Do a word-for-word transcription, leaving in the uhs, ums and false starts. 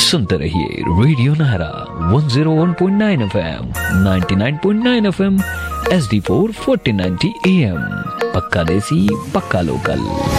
सुनते रहिए radio Nahra one zero one point nine FM, ninety nine point nine FM, H D four fourteen ninety am. पक्का देसी पक्का local.